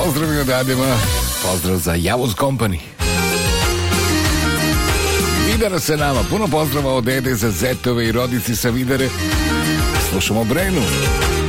Pozdrav od Adema. Pozdrav za Javuz Company. Vidara se nama. Puno pozdrava od dede za zetove i rodici sa Vidare. Slušamo Brenu.